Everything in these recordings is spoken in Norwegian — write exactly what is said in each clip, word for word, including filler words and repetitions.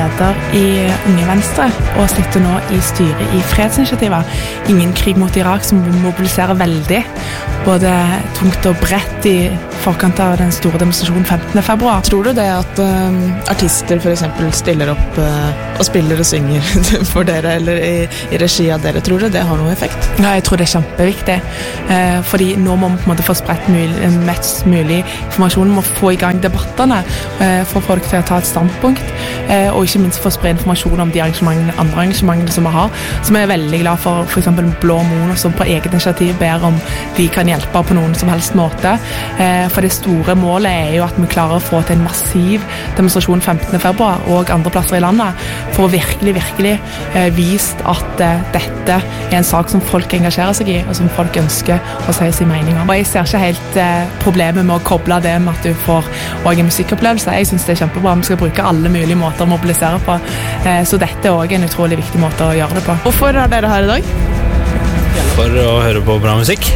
leder i Unge Venstre og sitter nå i styret i fredsinitiativet Ingen krig mot Irak, som mobiliserer veldig, både tungt og bredt i forkant av den store demonstrasjonen femtende februar. Tror du det at uh, artister for eksempel stiller opp uh, og spiller og synger for dere, eller i, i regi av dere, tror du det har noen effekt? Ja, jeg tror det er kjempeviktig, eh, fordi nå må vi på en måte få spredt mulig, mest mulig informasjon, vi må få i gang debattene eh, for folk til å ta et standpunkt, eh, og ikke minst få spre informasjon om de arrangementene, andre arrangementene som vi har, som jeg er veldig glad for, for eksempel Blå Mono, som på eget initiativ ber om de kan hjelpe på noen som helst måte, eh, for det store målet er jo at vi klarer å få til en massiv demonstrasjon femtende februar og andre plasser i landet, for å virkelig, virkelig eh, vist at eh, dette er en sak som folk engasjerer seg i, og som folk ønsker å si sin mening om. Og jeg ser ikke helt eh, problemet med å koble det med at du får også en musikkopplevelse. Jeg synes det er kjempebra. Vi skal bruke alle mulige måter å mobilisere på. Eh, så dette er også en utrolig viktig måte å gjøre det på. Hvorfor er dere her i dag? For å høre på bra musikk.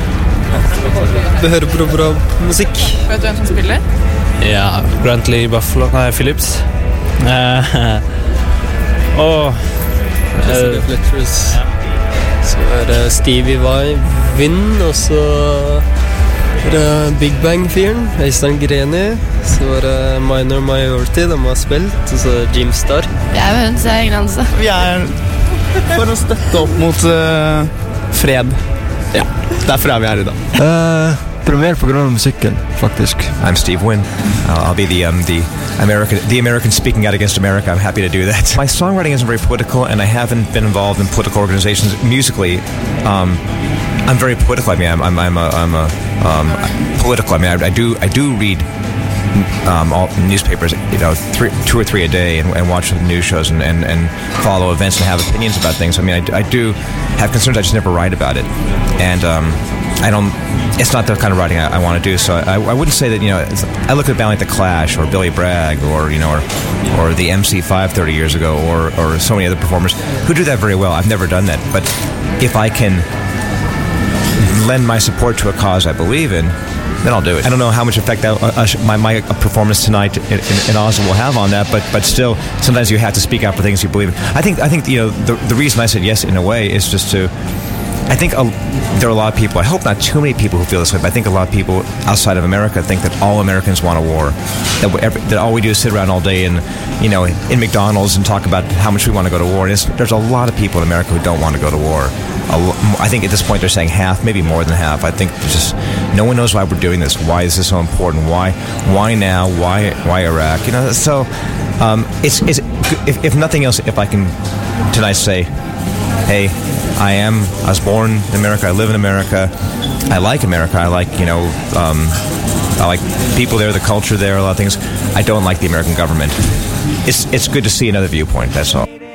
Vi hører på bra musikk. Vet du hvem som spiller? Ja, Brantley Buffalo, nei, Phillips. Eh, og Jessica Fletchers. Ja. Så er det Stevie Vai, Vinn, og så er det Big Bang-fyren, Øystein Greni. Så er det Minor Majority, de har spilt, og så Jim Starr. Jeg vil se ingen anelse. Vi er for å støtte opp mot uh, fred. Ja, derfor er vi her i dag. Uh, Premier på grunn av musikken, faktisk. I'm Steve Wynn. Uh, I'll be the um, the American the American speaking out against America. I'm happy to do that. My songwriting isn't very political, and I haven't been involved in political organizations musically. Um, I'm very political. I mean, I'm I'm I'm a, I'm a um, political. I mean, I, I do I do read um, all newspapers, you know, three, two or three a day, and, and watch the news shows and, and, and follow events and have opinions about things. I mean, I, I do have concerns. I just never write about it, and um, I don't. It's not the kind of writing I, I want to do. So I, I wouldn't say that, you know, it's, I look at a band like The Clash or Billy Bragg or, you know, or, or the M C five thirty years ago or, or so many other performers who do that very well. I've never done that. But if I can lend my support to a cause I believe in, then I'll do it. I don't know how much effect that, uh, my, my performance tonight in, in, in Oslo will have on that, but but still, sometimes you have to speak out for things you believe in. I think, I think you know, the, the reason I said yes in a way is just to, I think a, there are a lot of people, I hope not too many people who feel this way, but I think a lot of people outside of America think that all Americans want a war. That, every, that all we do is sit around all day and, you know, in McDonald's and talk about how much we want to go to war. And it's, there's a lot of people in America who don't want to go to war. A, I think at this point they're saying half, maybe more than half. I think just no one knows why we're doing this. Why is this so important? Why why now? Why why Iraq? You know, so um, it's, it's if, if nothing else, if I can tonight say, hey, I am, I was born in America, I live in America, I like America, I like, you know, um, I like people there, the culture there, a lot of things. I don't like the American government. It's, it's good to see another viewpoint, that's all.